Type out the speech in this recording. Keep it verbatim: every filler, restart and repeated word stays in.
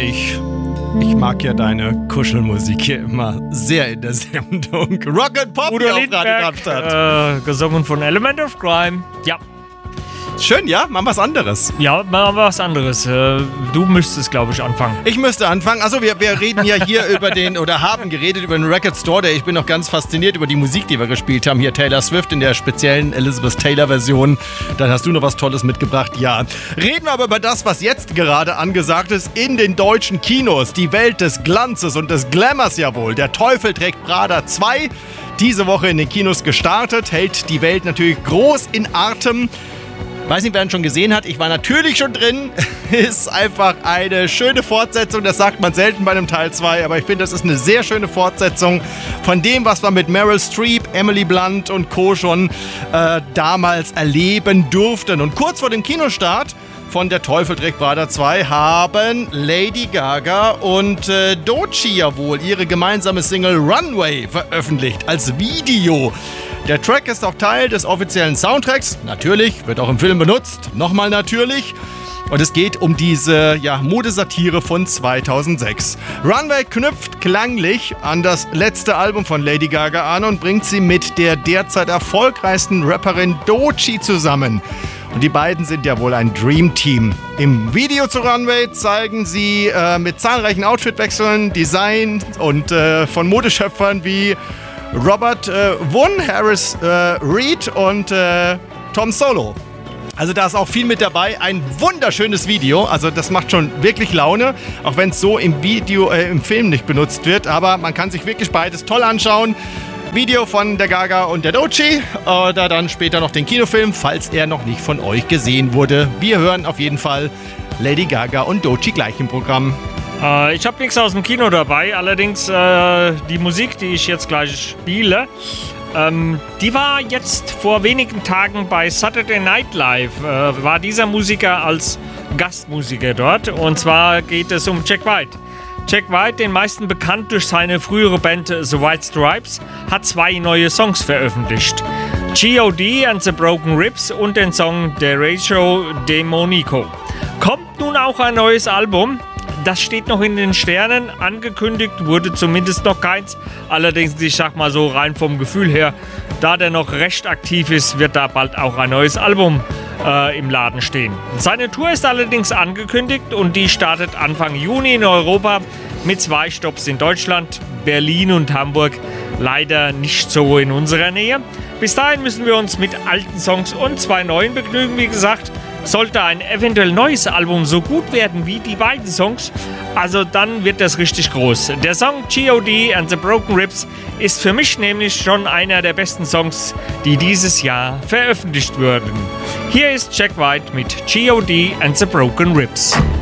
Ich, ich mag ja deine Kuschelmusik hier immer sehr in der Sendung. Rock and Pop Udo hier auf Lindenberg, Radio Darmstadt. äh, gesungen von Element of Crime. Ja. Schön, ja? Machen wir was anderes. Ja, machen wir was anderes. Äh, du müsstest, glaube ich, anfangen. Ich müsste anfangen. Also wir, wir reden ja hier über den, oder haben geredet über den Record Store Day. Ich bin noch ganz fasziniert über die Musik, die wir gespielt haben. Hier Taylor Swift in der speziellen Elizabeth Taylor Version. Dann hast du noch was Tolles mitgebracht. Ja. Reden wir aber über das, was jetzt gerade angesagt ist in den deutschen Kinos. Die Welt des Glanzes und des Glamours ja wohl. Der Teufel trägt Prada zwei. Diese Woche in den Kinos gestartet. Hält die Welt natürlich groß in Atem. Weiß nicht, wer ihn schon gesehen hat. Ich war natürlich schon drin. Ist einfach eine schöne Fortsetzung. Das sagt man selten bei einem Teil zwei. Aber ich finde, das ist eine sehr schöne Fortsetzung von dem, was wir mit Meryl Streep, Emily Blunt und Co. schon äh, damals erleben durften. Und kurz vor dem Kinostart von Der Teufel trägt Prada zwei haben Lady Gaga und äh, Doechii ja wohl ihre gemeinsame Single Runway veröffentlicht als Video. Der Track ist auch Teil des offiziellen Soundtracks. Natürlich, wird auch im Film benutzt. Nochmal natürlich. Und es geht um diese ja, Modesatire von zweitausendsechs. Runway knüpft klanglich an das letzte Album von Lady Gaga an und bringt sie mit der derzeit erfolgreichsten Rapperin Doechii zusammen. Und die beiden sind ja wohl ein Dream-Team. Im Video zu Runway zeigen sie äh, mit zahlreichen Outfitwechseln, Design und äh, von Modeschöpfern wie Robert äh, Wunn, Harris äh, Reed und äh, Tom Solo. Also da ist auch viel mit dabei. Ein wunderschönes Video. Also das macht schon wirklich Laune. Auch wenn es so im Video, äh, im Film nicht benutzt wird. Aber man kann sich wirklich beides toll anschauen. Video von der Gaga und der Doechii. Oder dann später noch den Kinofilm, falls er noch nicht von euch gesehen wurde. Wir hören auf jeden Fall Lady Gaga und Doechii gleich im Programm. Äh, ich habe nichts aus dem Kino dabei, allerdings äh, die Musik, die ich jetzt gleich spiele, ähm, die war jetzt vor wenigen Tagen bei Saturday Night Live, äh, war dieser Musiker als Gastmusiker dort, und zwar geht es um Jack White. Jack White, den meisten bekannt durch seine frühere Band The White Stripes, hat zwei neue Songs veröffentlicht. G O D and the Broken Ribs und den Song Derecho Demonico. Kommt nun auch ein neues Album. Das steht noch in den Sternen, angekündigt wurde zumindest noch keins. Allerdings, ich sag mal so rein vom Gefühl her, da der noch recht aktiv ist, wird da bald auch ein neues Album äh, im Laden stehen. Seine Tour ist allerdings angekündigt und die startet Anfang Juni in Europa mit zwei Stopps in Deutschland, Berlin und Hamburg. Leider nicht so in unserer Nähe. Bis dahin müssen wir uns mit alten Songs und zwei neuen begnügen, wie gesagt. Sollte ein eventuell neues Album so gut werden wie die beiden Songs, also dann wird das richtig groß. Der Song G O D and the Broken Ribs ist für mich nämlich schon einer der besten Songs, die dieses Jahr veröffentlicht wurden. Hier ist Jack White mit G O D and the Broken Ribs.